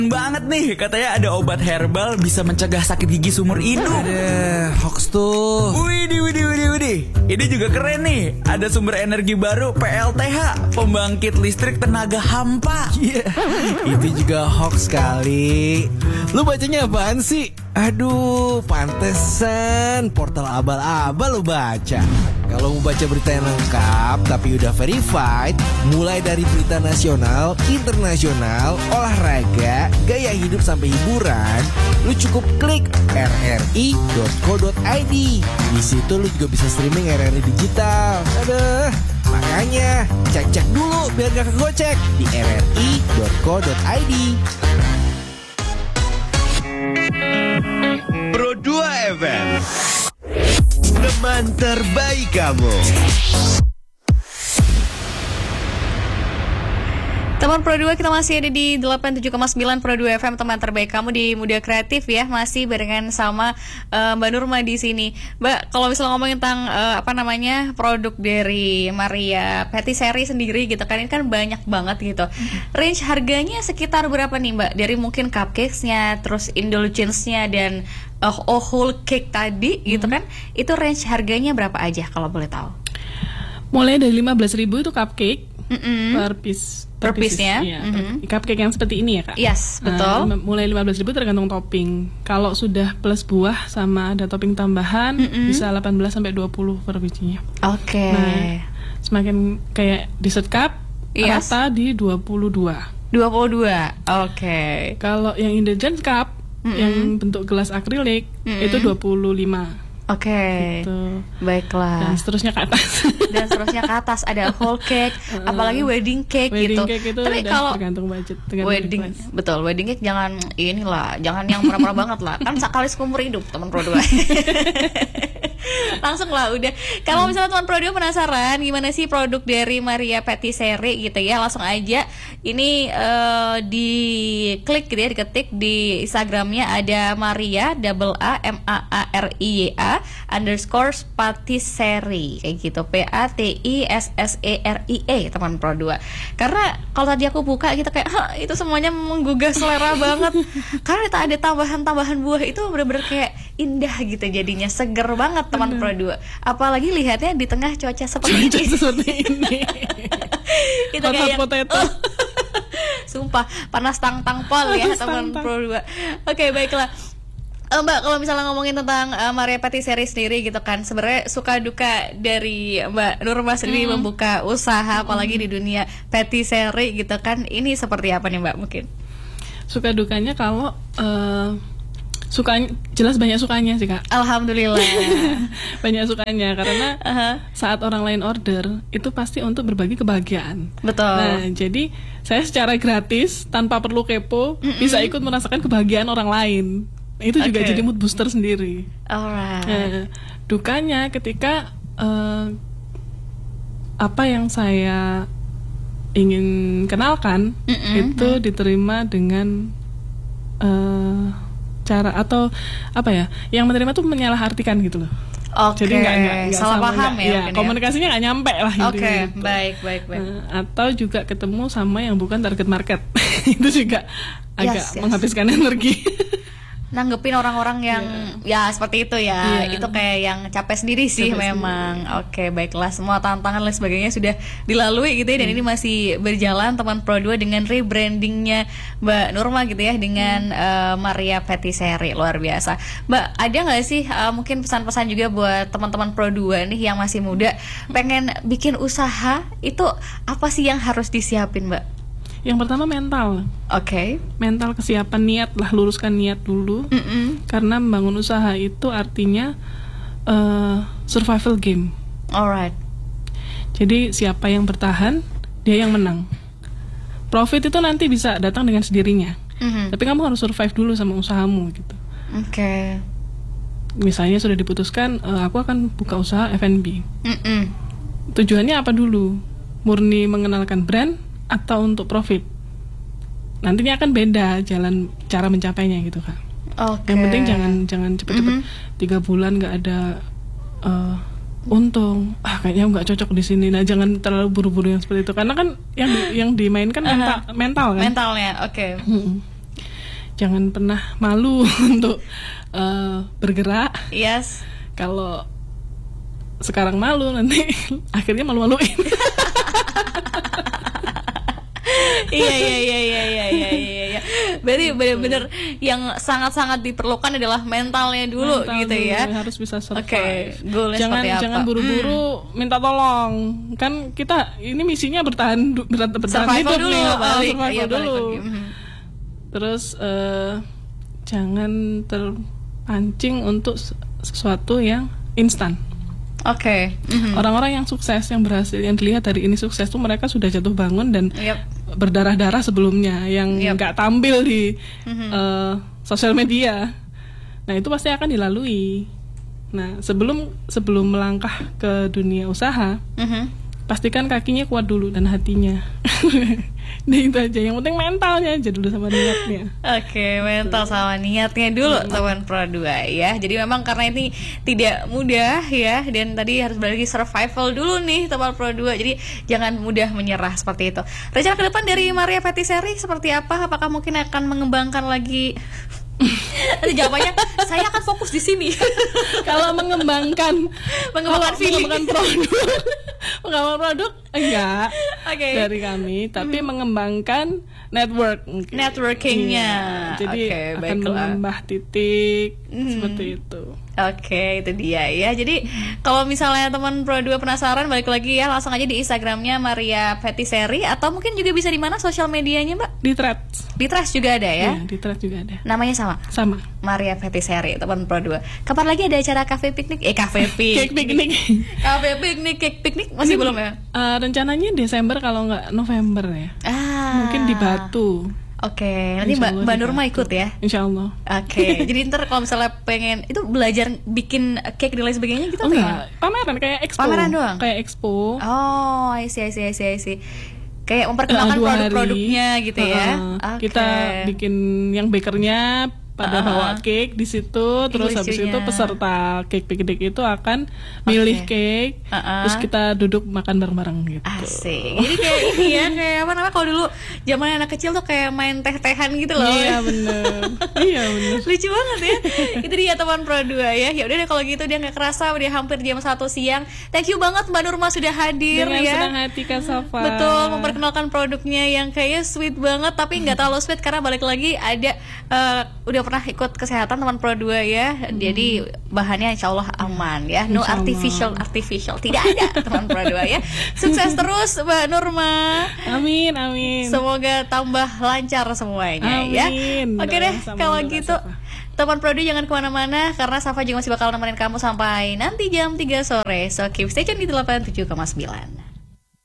Banget nih, katanya ada obat herbal bisa mencegah sakit gigi seumur hidup. Ada hoax tuh. Widih. Ini juga keren nih. Ada sumber energi baru PLTH, pembangkit listrik tenaga hampa. Itu juga hoax kali. Lu bacanya apaan sih? Aduh, pantesan portal abal-abal lu baca. Kalau mau baca berita yang lengkap tapi udah verified, mulai dari berita nasional, internasional, olahraga, gaya hidup sampai hiburan, lu cukup klik rri.co.id. Di situ lu juga bisa streaming RRI digital. Aduh, makanya cek dulu biar gak kegocek di rri.co.id. Pro 2 FM, teman terbaik kamu. Teman Pro 2, kita masih ada di 87,9 Pro 2 FM, teman terbaik kamu di Muda Kreatif ya. Masih barengan sama Mbak Nurma di sini. Mbak, kalau misalnya ngomongin tentang produk dari Maria Patisserie sendiri gitu kan, ini kan banyak banget gitu. Range harganya sekitar berapa nih Mbak? Dari mungkin cupcakes-nya, terus indulgence-nya, dan whole cake tadi gitu kan. Itu range harganya berapa aja kalau boleh tahu? Mulai dari 15.000 itu cupcake per piece. Per piece-nya. Iya, cupcake yang seperti ini ya Kak? Yes, betul. Mulai 15.000 tergantung topping. Kalau sudah plus buah sama ada topping tambahan, bisa 18 sampai 20 per bijinya. Oke. Nah, semakin kayak dessert cup, rata di 22. 22. Oke. Kalau yang indulgence cup, yang bentuk gelas akrilik, itu 25. Oke, gitu. Baiklah. Dan seterusnya ke atas. Dan seterusnya ke atas ada whole cake, apalagi wedding cake gitu. Cake itu tapi kalau tergantung budget, wedding, betul, wedding cake jangan jangan yang murah-murah banget lah. Kan sekali seumur hidup teman Pro 2. Langsung lah udah. Kalau misalnya teman Pro 2 penasaran gimana sih produk dari Maria Patisserie gitu ya, langsung aja ini diklik gitu ya, diketik di Instagramnya ada Maria MAARIYA _Patisserie kayak gitu, PATISSERIE teman Pro 2. Karena kalau tadi aku buka gitu kayak itu semuanya menggugah selera banget. Karena ada tambahan buah itu bener-bener kayak indah gitu, jadinya seger banget teman Pro 2. Apalagi lihatnya di tengah cuaca seperti ini. Itu kayak potato. Sumpah panas tang pol ya teman Pro 2. Oke, baiklah. Mbak, kalau misalnya ngomongin tentang Maria Patisserie sendiri gitu kan, sebenarnya suka duka dari Mbak Nurma sendiri membuka usaha apalagi di dunia patisserie gitu kan, ini seperti apa nih Mbak mungkin? Suka dukanya kalau jelas banyak sukanya sih Kak. Alhamdulillah. Banyak sukanya karena saat orang lain order itu pasti untuk berbagi kebahagiaan. Betul. Nah, jadi saya secara gratis tanpa perlu kepo bisa ikut merasakan kebahagiaan orang lain. Itu juga jadi mood booster sendiri. Alright. Nah, dukanya ketika apa yang saya ingin kenalkan itu diterima dengan cara atau apa ya? Yang menerima tuh menyalahartikan gitu loh. Oke. Jadi nggak salah paham ya. Komunikasinya nggak nyampe lah. Oke, gitu. baik. Atau juga ketemu sama yang bukan target market. Itu juga agak menghabiskan energi. Nanggepin orang-orang yang ya seperti itu ya, itu kayak yang capek sendiri sih memang. Oke, baiklah, semua tantangan dan sebagainya sudah dilalui gitu ya, dan ini masih berjalan teman Pro 2 dengan rebrandingnya Mbak Nurma gitu ya, dengan Maria Patisserie, luar biasa. Mbak, ada nggak sih mungkin pesan-pesan juga buat teman-teman Pro 2 nih yang masih muda pengen bikin usaha, itu apa sih yang harus disiapin Mbak? Yang pertama mental. Oke. Mental, kesiapan, niat lah, luruskan niat dulu. Karena membangun usaha itu artinya survival game. Alright. Jadi siapa yang bertahan, dia yang menang. Profit itu nanti bisa datang dengan sendirinya. Tapi kamu harus survive dulu sama usahamu gitu. Oke. Misalnya sudah diputuskan, aku akan buka usaha F&B. Tujuannya apa dulu? Murni mengenalkan brand atau untuk profit? Nantinya akan beda jalan cara mencapainya gitu kan. Yang penting jangan cepet-cepet 3 bulan nggak ada untung, kayaknya nggak cocok di sini. Nah, jangan terlalu buru-buru yang seperti itu, karena kan yang dimainkan mental kan. Mentalnya, oke. jangan pernah malu untuk bergerak. Yes. Kalau sekarang malu, nanti akhirnya malu-maluin. Iya. Berarti benar-benar yang sangat-sangat diperlukan adalah mentalnya dulu gitu dulu, ya. Harus bisa survive. Oke, goalnya seperti apa? Jangan buru-buru minta tolong. Kan kita ini misinya bertahan survival hidup dulu, nih, balik. survival Iya, dulu. balik. Terus jangan terpancing untuk sesuatu yang instan. Oke. Orang-orang yang sukses, yang berhasil, yang dilihat dari ini sukses tuh mereka sudah jatuh bangun dan berdarah-darah sebelumnya, yang nggak tampil di sosial media. Nah itu pasti akan dilalui. Nah sebelum melangkah ke dunia usaha, pastikan kakinya kuat dulu dan hatinya. Nah itu aja, yang penting mentalnya aja dulu sama niatnya. Oke, mental sama niatnya dulu teman Pro 2 ya. Jadi memang karena ini tidak mudah ya, dan tadi harus balik survival dulu nih teman Pro 2. Jadi jangan mudah menyerah seperti itu. Rencana ke depan dari Maria Patisserie seperti apa? Apakah mungkin akan mengembangkan lagi? Nanti jawabannya saya akan fokus di sini. Kalau mengembangkan produk enggak dari kami, tapi mengembangkan networkingnya. Jadi akan menambah titik seperti itu. Oke, itu dia ya. Jadi kalau misalnya teman Pro 2 penasaran, balik lagi ya, langsung aja di Instagramnya Maria Patisserie, atau mungkin juga bisa di mana sosial medianya Mbak? Di Threads. Di Threads juga ada ya? Iya, di Threads juga ada. Namanya sama? Sama. Maria Patisserie, teman Pro 2. Kapan lagi ada acara kafe piknik? Cake piknik. Kafe piknik, cake piknik masih belum ya? Rencananya Desember kalau nggak November ya. Mungkin di Batu. Oke, nanti Mbak Nurma ikut ya? Insya Allah. Oke, jadi ntar kalau misalnya pengen itu belajar bikin cake dan lain sebagainya gitu enggak, pameran kayak expo. Pameran doang? Kayak expo. Oh, I see. Kayak memperkenalkan produk-produknya gitu ya. Kita bikin yang bakernya pada bawa cake di situ, terus habis itu peserta cake piknik itu akan milih cake, terus kita duduk makan bareng-bareng gitu. Asik. Jadi kayak ini ya, kayak apa namanya kalau dulu zaman anak kecil tuh kayak main teh-tehan gitu loh. Iya bener. Lucu banget ya. Itu dia teman Pro 2 ya. Ya udah deh kalau gitu, dia nggak kerasa udah hampir jam 1 siang. Thank you banget Mbak Nurma sudah hadir. Dengan ya. senang hati Kak Safa. Betul, memperkenalkan produknya yang kayaknya sweet banget, tapi nggak terlalu sweet karena balik lagi ada udah pernah ikut kesehatan teman Pro 2 ya. Jadi bahannya insya Allah aman ya. No artificial tidak ada teman Pro 2 ya. Sukses terus Mbak Nurma. Amin. Semoga tambah lancar semuanya. Amin. Ya. Oke deh kalau gitu. Teman Pro 2 jangan kemana-mana, karena Safa juga masih bakal nemenin kamu sampai nanti jam 3 sore. So keep stay tune di 87,9.